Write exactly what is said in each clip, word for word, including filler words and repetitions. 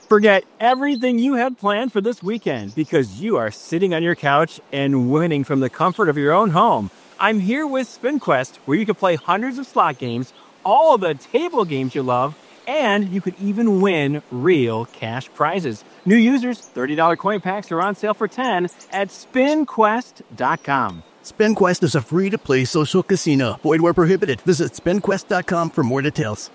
Forget everything you had planned for this weekend because you are sitting on your couch and winning from the comfort of your own home. I'm here with SpinQuest, where you can play hundreds of slot games, all the table games you love, and you could even win real cash prizes. New users, thirty dollars coin packs are on sale for ten dollars at spin quest dot com. SpinQuest is a free-to-play social casino. Void where prohibited. Visit spin quest dot com for more details.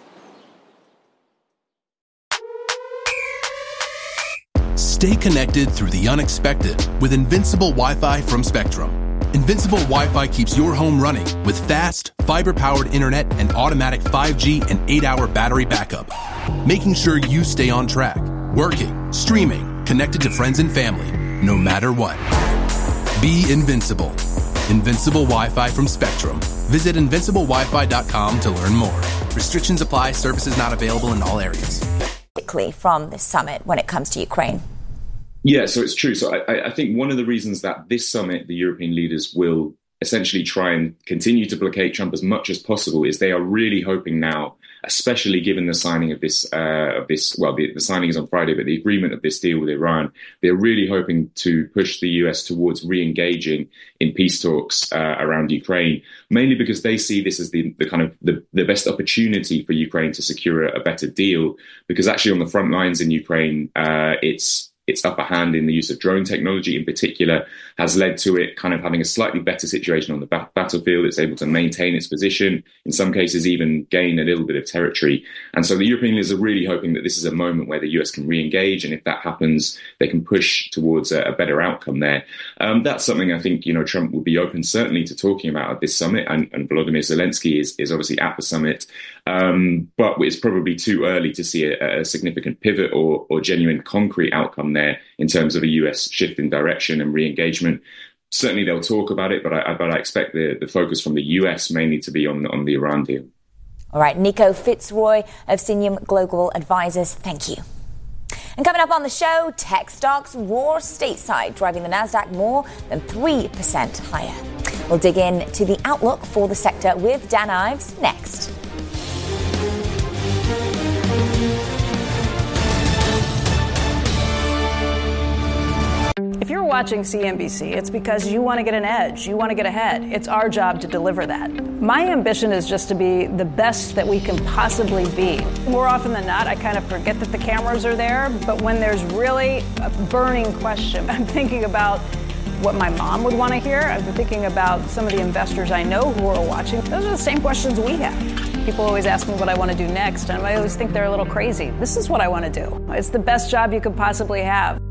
Stay connected through the unexpected with Invincible Wi-Fi from Spectrum. Invincible Wi-Fi keeps your home running with fast, fiber-powered internet and automatic five G and eight-hour battery backup, making sure you stay on track, working, streaming, connected to friends and family, no matter what. Be invincible. Invincible Wi-Fi from Spectrum. Visit invincible wi fi dot com to learn more. Restrictions apply. Services not available in all areas. From this summit when it comes to Ukraine. Yeah, so it's true. So I, I think one of the reasons that this summit, the European leaders will essentially try and continue to placate Trump as much as possible is they are really hoping now, especially given the signing of this, uh, of this, well, the, the signing is on Friday, but the agreement of this deal with Iran, they're really hoping to push the U S towards re-engaging in peace talks uh, around Ukraine, mainly because they see this as the, the kind of the, the best opportunity for Ukraine to secure a, a better deal, because actually on the front lines in Ukraine, uh, it's its upper hand in the use of drone technology in particular has led to it kind of having a slightly better situation on the ba- battlefield. It's able to maintain its position, in some cases even gain a little bit of territory. And so the European leaders are really hoping that this is a moment where the U S can re-engage, and if that happens, they can push towards a, a better outcome there. Um, that's something I think, you know, Trump will be open certainly to talking about at this summit, and, and Volodymyr Zelensky is, is obviously at the summit. Um, but it's probably too early to see a, a significant pivot or, or genuine concrete outcome there in terms of a U S shift in direction and re-engagement. Certainly they'll talk about it, but I, but I expect the, the focus from the U S mainly to be on, on the Iran deal. All right, Nico Fitzroy of Synium Global Advisors, thank you. And coming up on the show, tech stocks roar stateside, driving the Nasdaq more than three percent higher. We'll dig into the outlook for the sector with Dan Ives next. If you're watching C N B C, it's because you want to get an edge. You want to get ahead. It's our job to deliver that. My ambition is just to be the best that we can possibly be. More often than not, I kind of forget that the cameras are there. But when there's really a burning question, I'm thinking about what my mom would want to hear. I've been thinking about some of the investors I know who are watching. Those are the same questions we have. People always ask me what I want to do next, and I always think they're a little crazy. This is what I want to do. It's the best job you could possibly have.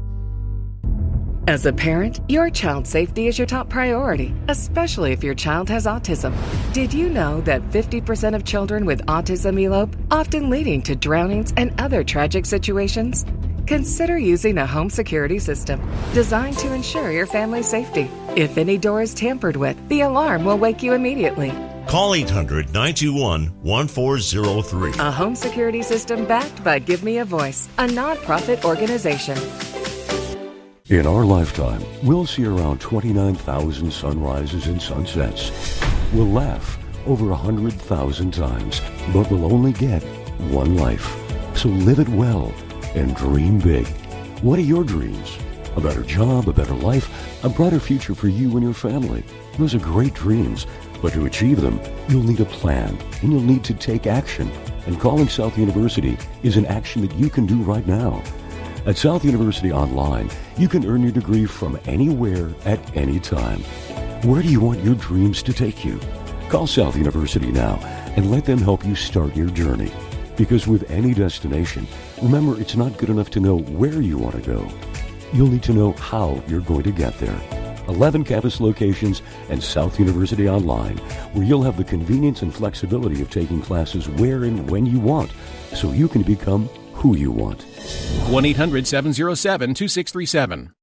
As a parent, your child's safety is your top priority, especially if your child has autism. Did you know that fifty percent of children with autism elope, often leading to drownings and other tragic situations? Consider using a home security system designed to ensure your family's safety. If any door is tampered with, the alarm will wake you immediately. Call eight hundred, nine two one, one four zero three. A home security system backed by Give Me a Voice, a nonprofit organization. In our lifetime, we'll see around twenty-nine thousand sunrises and sunsets. We'll laugh over one hundred thousand times, but we'll only get one life. So live it well and dream big. What are your dreams? A better job, a better life, a brighter future for you and your family. Those are great dreams, but to achieve them, you'll need a plan, and you'll need to take action. And calling South University is an action that you can do right now. At South University Online, you can earn your degree from anywhere at any time. Where do you want your dreams to take you? Call South University now and let them help you start your journey. Because with any destination, remember, it's not good enough to know where you want to go. You'll need to know how you're going to get there. eleven campus locations and South University Online, where you'll have the convenience and flexibility of taking classes where and when you want, so you can become who you want. one eight hundred, seven oh seven, two six three seven.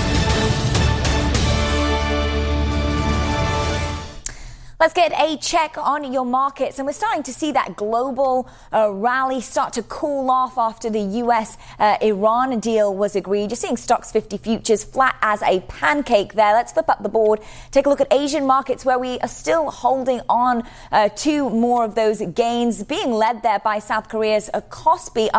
Let's get a check on your markets. And we're starting to see that global uh, rally start to cool off after the U S uh, Iran deal was agreed. You're seeing Stocks fifty futures flat as a pancake there. Let's flip up the board. Take a look at Asian markets, where we are still holding on uh, to more of those gains, being led there by South Korea's uh, Kospi.